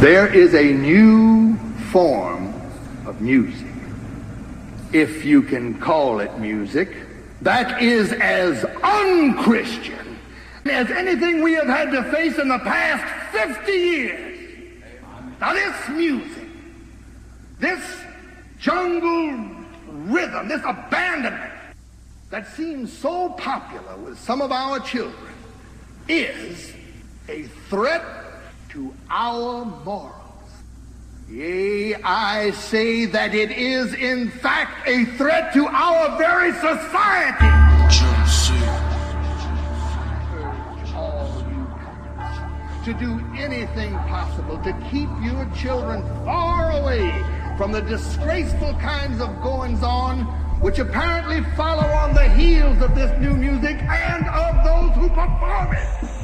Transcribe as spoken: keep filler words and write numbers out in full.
There is a new form of music, if you can call it music, that is as unchristian as anything we have had to face in the past fifty years. Now this music, this jungle rhythm, this abandonment that seems so popular with some of our children is a threat to our morals. Yea, I say that it is in fact a threat to our very society. Urge all you parents to do anything possible to keep your children far away from the disgraceful kinds of goings-on which apparently follow on the heels of this new music and of those who perform it.